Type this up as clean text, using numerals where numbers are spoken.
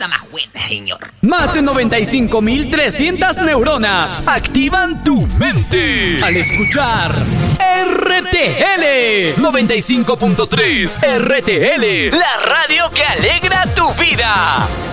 cosa más buena, señor. Más de 95.300 neuronas activan tu mente al escuchar RTL 95.3 RTL, la radio que alegra tu vida.